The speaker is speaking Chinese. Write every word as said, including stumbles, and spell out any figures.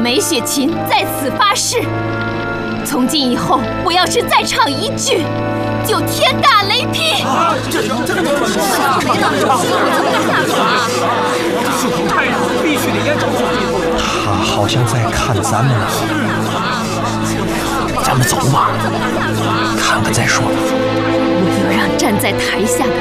梅雪琴在此发誓，从今以后，我要是再唱一句，就天打雷劈！ 啊，这这个怎么唱？树头太阳必须得严守住。 他好像在看咱们呢。咱们走吧，看看再说。 我要让站在台下的